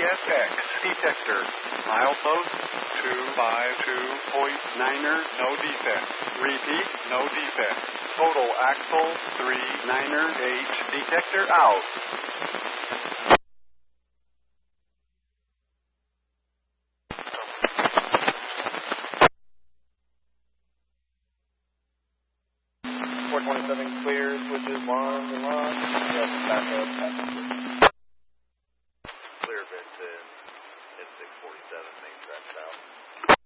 CSX detector. Milepost 252.9er, no defect. Repeat, no defect. Total axle 398, detector out. Clear, switches, one, and one. Yes, back up,